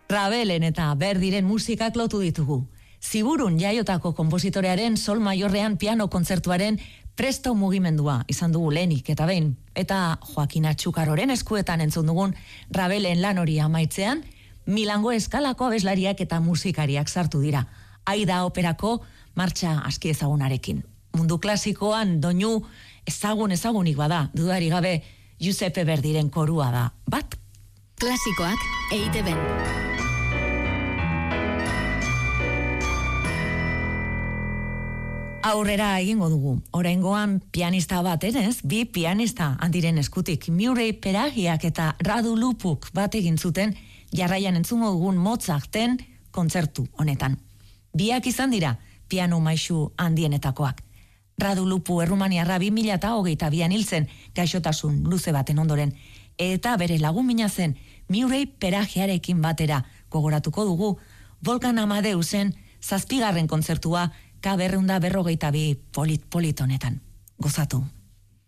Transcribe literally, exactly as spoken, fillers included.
Rabelen eta Verdiren musikak lotu ditugu. Ziburun jaiotako konpositorearen Sol Maiorrean piano kontzertuaren presto mugimendua izan dugu lehenik eta behin. Eta Joaquin Atxukaroren eskuetan entzun dugun Rabelen lan hori amaitzean, Milango eskalako abeslariak eta musikariak sartu dira. Aida operako martxa aski ezagunarekin. Mundu klasikoan doinu ezagun ezagunik bada, dudari gabe Giuseppe Verdiren korua da. Bat? Klasikoak E I TeBen. Aurrera egingo dugu. Oraingoan pianista bat enez, bi pianista handiren eskutik. Murray Peragiak eta Radu Lupuk bat egin zuten jarraian entzungo dugun Mozarten kontzertu honetan. Biak izan dira piano maisu handienetakoak. Radu Lupu Errumaniarra bi mila hogeita bian hiltzen gaixotasun luze baten ondoren, eta bere lagun mina zen Murray Peragiarekin batera gogoratuko dugu Wolfgang Amadeusen zazpigarren kontzertua K berrehun eta berrogeita bi polit polit honetan. Gozatu.